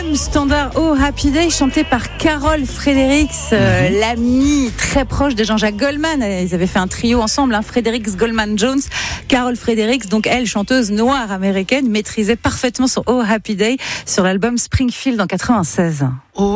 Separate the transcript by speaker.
Speaker 1: album standard Oh Happy Day, chanté par Carol Fredericks, l'amie très proche de Jean-Jacques Goldman. Ils avaient fait un trio ensemble, Fredericks, Goldman, Jones. Carol Fredericks, donc elle, chanteuse noire américaine, maîtrisait parfaitement son Oh Happy Day sur l'album Springfield en 96.